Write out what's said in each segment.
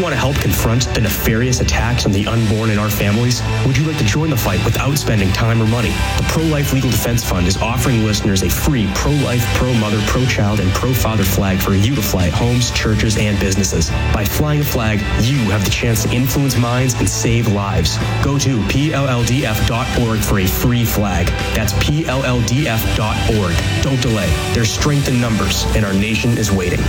want to help confront the nefarious attacks on the unborn in our families? Would you like to join the fight without spending time or money? The Pro-Life Legal Defense Fund is offering listeners a free pro-life, pro-mother, pro-child, and pro-father flag for you to fly at homes, churches, and businesses. By flying a flag, you have the chance to influence minds and save lives. Go to PLLDF.org for a free flag. That's PLLDF.org. Don't delay. There's strength in numbers, and our nation is waiting.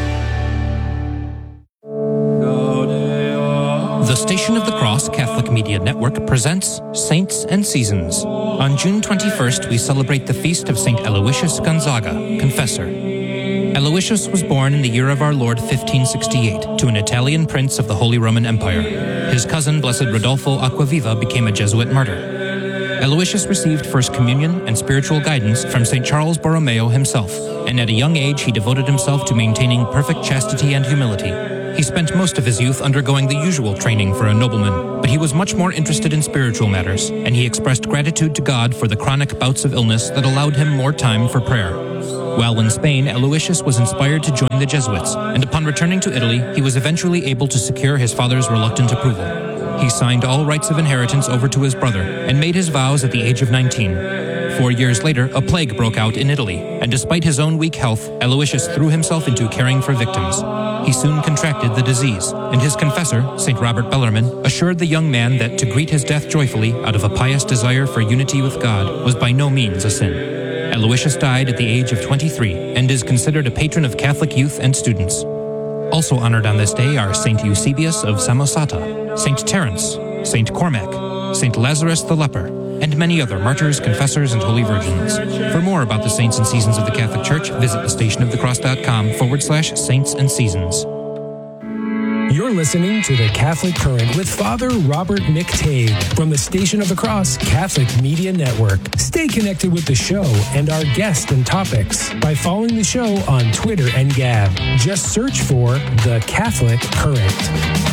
The Station of the Cross Catholic Media Network presents Saints and Seasons. On June 21st, we celebrate the feast of St. Aloysius Gonzaga, Confessor. Aloysius was born in the year of our Lord 1568 to an Italian prince of the Holy Roman Empire. His cousin, Blessed Rodolfo Acquaviva, became a Jesuit martyr. Aloysius received First Communion and spiritual guidance from St. Charles Borromeo himself, and at a young age he devoted himself to maintaining perfect chastity and humility. He spent most of his youth undergoing the usual training for a nobleman, but he was much more interested in spiritual matters, and he expressed gratitude to God for the chronic bouts of illness that allowed him more time for prayer. While in Spain, Aloysius was inspired to join the Jesuits, and upon returning to Italy, he was eventually able to secure his father's reluctant approval. He signed all rights of inheritance over to his brother, and made his vows at the age of 19. 4 years later, a plague broke out in Italy, and despite his own weak health, Aloysius threw himself into caring for victims. He soon contracted the disease, and his confessor, St. Robert Bellarmine, assured the young man that to greet his death joyfully out of a pious desire for unity with God was by no means a sin. Aloysius died at the age of 23 and is considered a patron of Catholic youth and students. Also honored on this day are St. Eusebius of Samosata, St. Terence, St. Cormac, St. Lazarus the Leper, and many other martyrs, confessors, and holy virgins. For more about the saints and seasons of the Catholic Church, visit thestationofthecross.com/saints and seasons. You're listening to The Catholic Current with Father Robert McTague from the Station of the Cross Catholic Media Network. Stay connected with the show and our guests and topics by following the show on Twitter and Gab. Just search for The Catholic Current.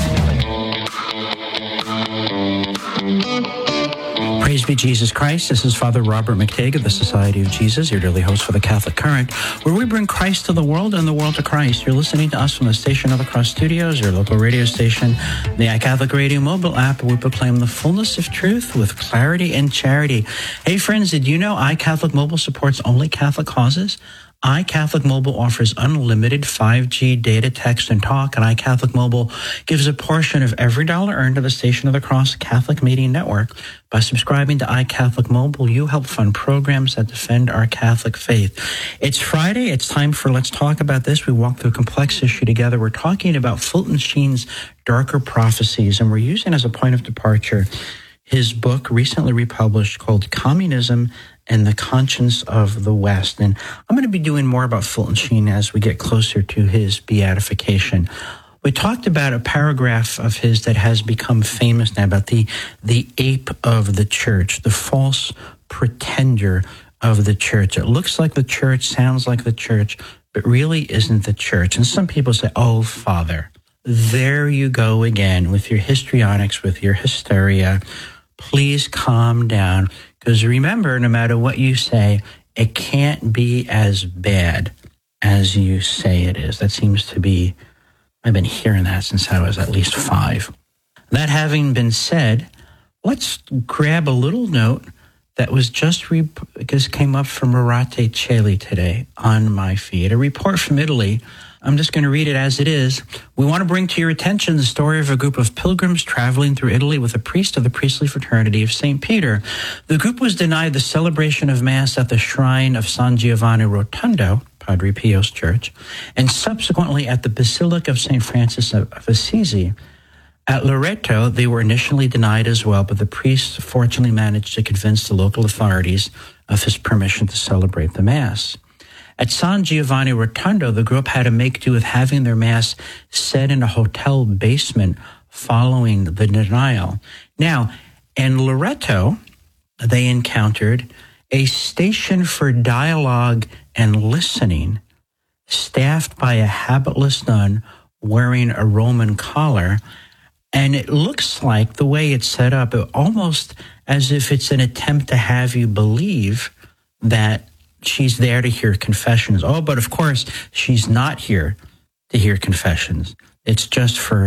Praise be Jesus Christ. This is Father Robert McTague of the Society of Jesus, your daily host for the Catholic Current, where we bring Christ to the world and the world to Christ. You're listening to us from the Station of the Cross Studios, your local radio station, the iCatholic Radio mobile app, where we proclaim the fullness of truth with clarity and charity. Hey friends, did you know iCatholic Mobile supports only Catholic causes? iCatholic Mobile offers unlimited 5G data, text, and talk, and iCatholic Mobile gives a portion of every dollar earned to the Station of the Cross Catholic Media Network. By subscribing to iCatholic Mobile, you help fund programs that defend our Catholic faith. It's Friday. It's time for Let's Talk About This. We walk through a complex issue together. We're talking about Fulton Sheen's Darker Prophecies, and we're using as a point of departure his book, recently republished, called Communism and the Conscience of the West. And I'm going to be doing more about Fulton Sheen as we get closer to his beatification. We talked about a paragraph of his that has become famous now about the ape of the church, the false pretender of the church. It looks like the church, sounds like the church, but really isn't the church. And some people say, oh, Father, there you go again with your histrionics, with your hysteria. Please calm down. Because remember, no matter what you say, it can't be as bad as you say it is. That seems to be, I've been hearing that since I was at least 5. That having been said, let's grab a little note that was just came up from Marate Celi today on my feed. A report from Italy. I'm just going to read it as it is. We want to bring to your attention the story of a group of pilgrims traveling through Italy with a priest of the priestly fraternity of St. Peter. The group was denied the celebration of Mass at the shrine of San Giovanni Rotondo, Padre Pio's church, and subsequently at the Basilica of St. Francis of Assisi. At Loreto, they were initially denied as well, but the priest fortunately managed to convince the local authorities of his permission to celebrate the Mass. At San Giovanni Rotondo, the group had to make do with having their Mass said in a hotel basement following the denial. Now, in Loreto, they encountered a station for dialogue and listening, staffed by a habitless nun wearing a Roman collar. And it looks like the way it's set up, almost as if it's an attempt to have you believe that she's there to hear confessions. Oh, but of course, she's not here to hear confessions. It's just for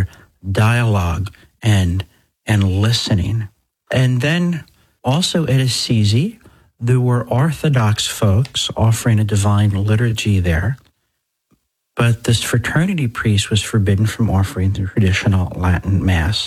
dialogue and listening. And then also at Assisi, there were Orthodox folks offering a divine liturgy there, but this fraternity priest was forbidden from offering the traditional Latin Mass.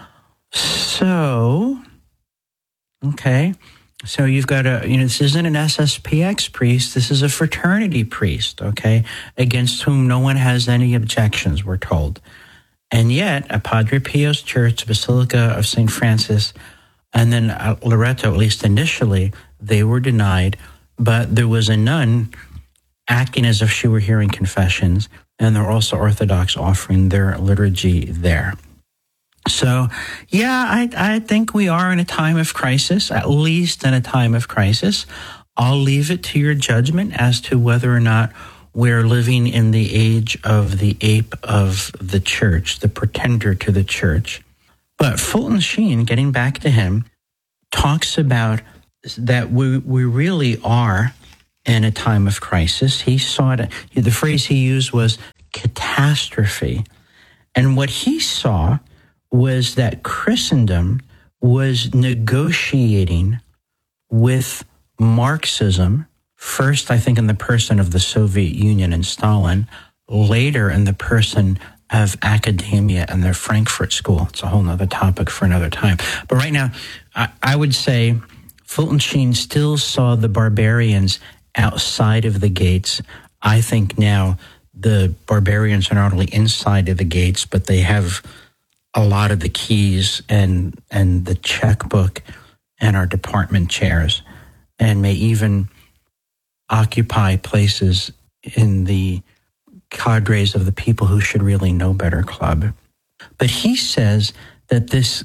So, okay, so you've got this isn't an SSPX priest, this is a fraternity priest, okay, against whom no one has any objections, we're told. And yet, at Padre Pio's church, Basilica of St. Francis, and then at Loreto, at least initially, they were denied, but there was a nun acting as if she were hearing confessions, and there were also Orthodox offering their liturgy there. So, yeah, I think we are in a time of crisis, at least in a time of crisis. I'll leave it to your judgment as to whether or not we're living in the age of the ape of the church, the pretender to the church. But Fulton Sheen, getting back to him, talks about that we really are in a time of crisis. He saw it, the phrase he used was catastrophe. And what he saw was that Christendom was negotiating with Marxism, first, I think, in the person of the Soviet Union and Stalin, later in the person of academia and the Frankfurt School. It's a whole other topic for another time. But right now, I would say Fulton Sheen still saw the barbarians outside of the gates. I think now the barbarians are not only inside of the gates, but they have a lot of the keys and the checkbook and our department chairs, and may even occupy places in the cadres of the people who should really know better club. But he says that this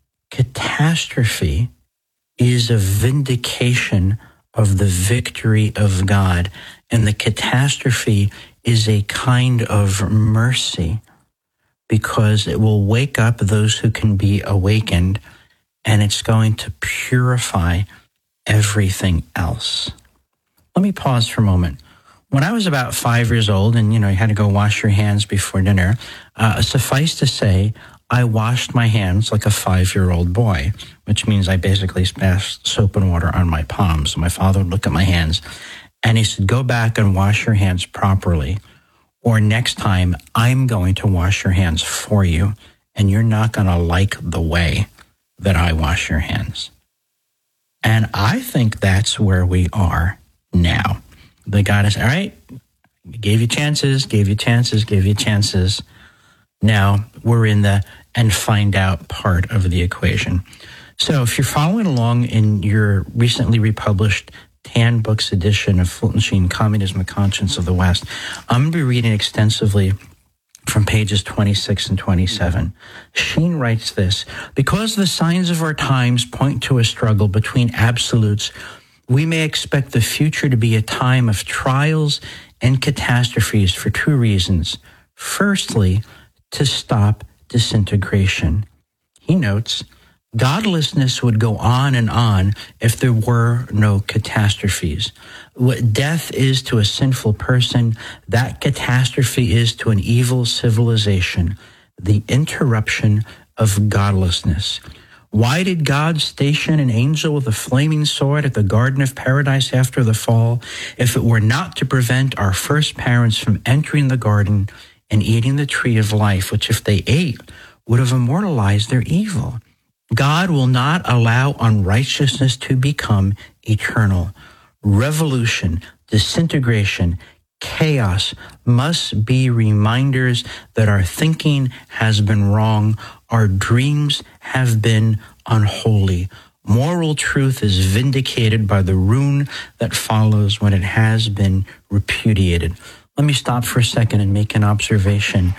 catastrophe is a vindication of the victory of God, and the catastrophe is a kind of mercy because it will wake up those who can be awakened, and it's going to purify everything else. Let me pause for a moment. When I was about 5 years old and, you had to go wash your hands before dinner, suffice to say, I washed my hands like a 5-year-old boy, which means I basically splashed soap and water on my palms. So my father would look at my hands and he said, go back and wash your hands properly, or next time I'm going to wash your hands for you and you're not going to like the way that I wash your hands. And I think that's where we are now. They got us, all right, gave you chances. Now we're in the and find out part of the equation. So if you're following along in your recently republished Tan Books edition of Fulton Sheen, Communism, the Conscience of the West, I'm going to be reading extensively from pages 26 and 27. Sheen writes this: because the signs of our times point to a struggle between absolutes, we may expect the future to be a time of trials and catastrophes for two reasons. Firstly, to stop disintegration. He notes, godlessness would go on and on if there were no catastrophes. What death is to a sinful person, that catastrophe is to an evil civilization, the interruption of godlessness. Why did God station an angel with a flaming sword at the Garden of Paradise after the fall, if it were not to prevent our first parents from entering the garden and eating the tree of life, which if they ate would have immortalized their evil? God will not allow unrighteousness to become eternal. Revolution, disintegration, chaos must be reminders that our thinking has been wrong, our dreams have been unholy. Moral truth is vindicated by the ruin that follows when it has been repudiated. Let me stop for a second and make an observation.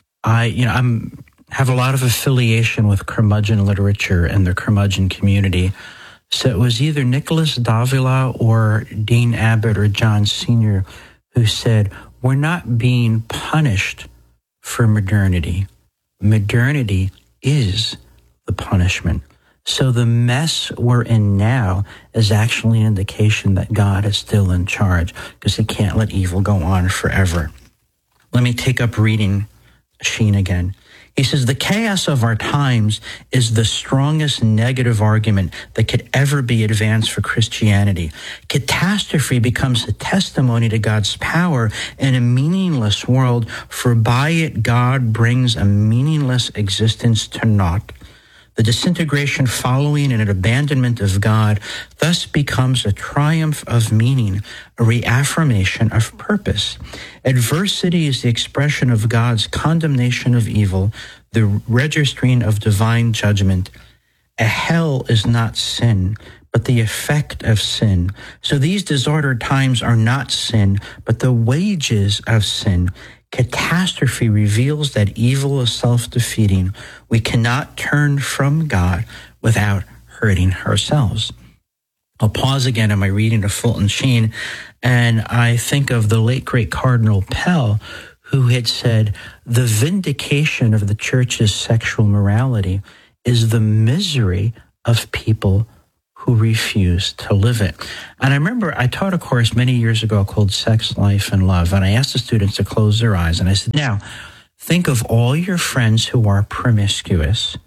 I have a lot of affiliation with curmudgeon literature and the curmudgeon community. So it was either Nicholas Davila or Dean Abbott or John Sr. who said, we're not being punished for modernity. Modernity is the punishment. So the mess we're in now is actually an indication that God is still in charge, because he can't let evil go on forever. Let me take up reading Sheen again. He says, the chaos of our times is the strongest negative argument that could ever be advanced for Christianity. Catastrophe becomes a testimony to God's power in a meaningless world, for by it God brings a meaningless existence to naught. The disintegration following an abandonment of God thus becomes a triumph of meaning, a reaffirmation of purpose. Adversity is the expression of God's condemnation of evil, the registering of divine judgment. A hell is not sin, but the effect of sin. So these disordered times are not sin, but the wages of sin. Catastrophe reveals that evil is self-defeating. We cannot turn from God without hurting ourselves. I'll pause again in my reading of Fulton Sheen, and I think of the late, great Cardinal Pell, who had said, the vindication of the church's sexual morality is the misery of people who refuse to live it. And I remember I taught a course many years ago called Sex, Life, and Love, and I asked the students to close their eyes, and I said, now, think of all your friends who are promiscuous,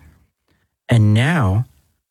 and now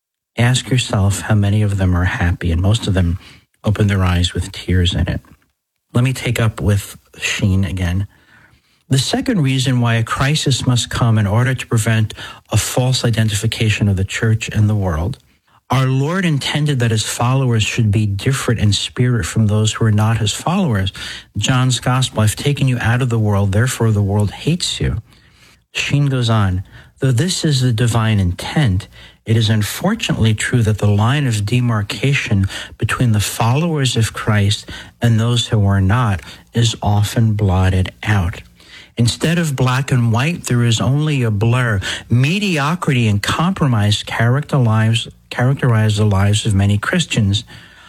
ask yourself how many of them are happy, and most of them open their eyes with tears in it. Let me take up with Sheen again. The second reason why a crisis must come in order to prevent a false identification of the church and the world. Our Lord intended that his followers should be different in spirit from those who are not his followers. John's gospel, I've taken you out of the world, therefore the world hates you. Sheen goes on, though this is the divine intent, it is unfortunately true that the line of demarcation between the followers of Christ and those who are not is often blotted out. Instead of black and white, there is only a blur. Mediocrity and compromise characterize the lives of many Christians.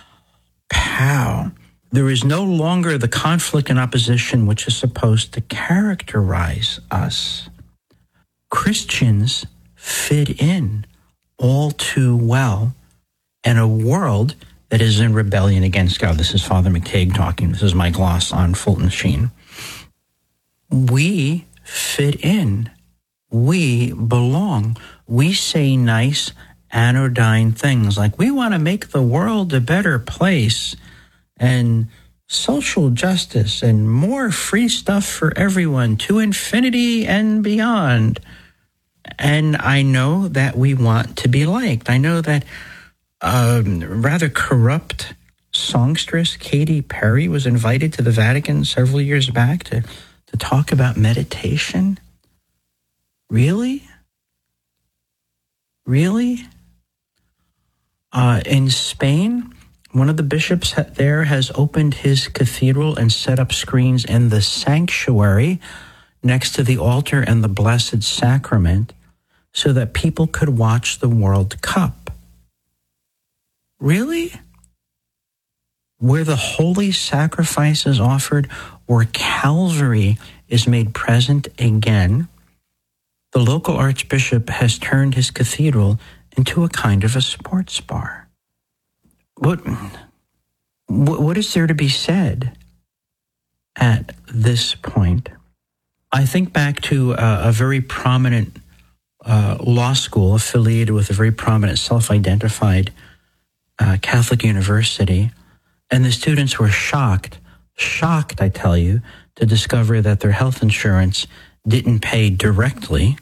Pow! There is no longer the conflict and opposition which is supposed to characterize us. Christians fit in all too well in a world that is in rebellion against God. This is Father McTague talking. This is my gloss on Fulton Sheen. We fit in. We belong. We say nice, anodyne things like we want to make the world a better place and social justice and more free stuff for everyone to infinity and beyond. And I know that we want to be liked. I know that rather corrupt songstress Katy Perry was invited to the Vatican several years back to talk about meditation. Really? Really? In Spain, one of the bishops there has opened his cathedral and set up screens in the sanctuary next to the altar and the Blessed Sacrament so that people could watch the World Cup. Really? Where the holy sacrifice is offered, where Calvary is made present again, the local archbishop has turned his cathedral into a kind of a sports bar. What is there to be said at this point? I think back to a very prominent law school affiliated with a very prominent self-identified Catholic university, and the students were shocked, I tell you, to discover that their health insurance didn't pay directly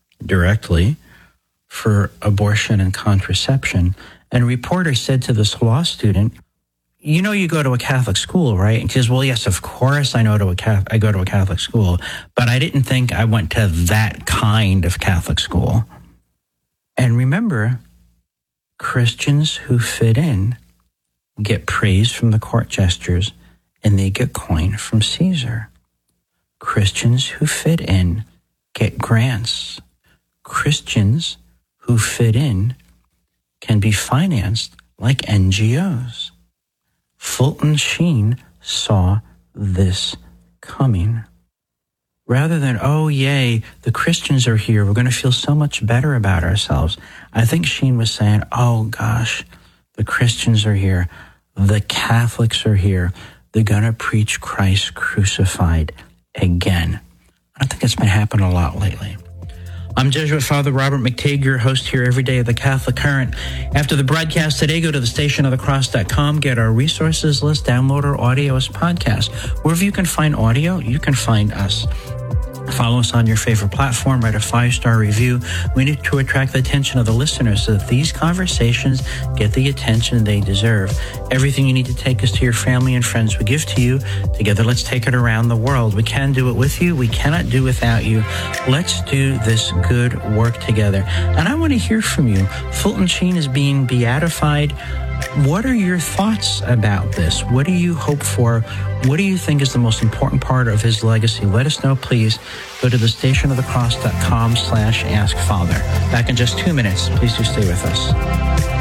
for abortion and contraception. And a reporter said to this law student, you know, you go to a Catholic school, right? And he says, well, yes, of course I go to a Catholic school, but I didn't think I went to that kind of Catholic school. And remember, Christians who fit in get praise from the court jesters and they get coin from Caesar. Christians who fit in get grants. Christians who fit in can be financed like NGOs. Fulton Sheen saw this coming. Rather than, oh, yay, the Christians are here, we're going to feel so much better about ourselves, I think Sheen was saying, oh, gosh, the Christians are here, the Catholics are here, they're going to preach Christ crucified again. I don't think it's been happening a lot lately. I'm Jesuit Father Robert McTague, your host here every day at the Catholic Current. After the broadcast today, go to thestationofthecross.com, get our resources list, download our audio as podcast. Wherever you can find audio, you can find us. Follow us on your favorite platform, write a 5-star review. We need to attract the attention of the listeners so that these conversations get the attention they deserve. Everything you need to take us to your family and friends we give to you. Together, let's take it around the world. We can do it with you. We cannot do without you. Let's do this good work together. And I want to hear from you. Fulton Sheen is being beatified. What are your thoughts about this? What do you hope for? What do you think is the most important part of his legacy? Let us know, please. Go to thestationofthecross.com/askfather. Back in just 2 minutes. Please do stay with us.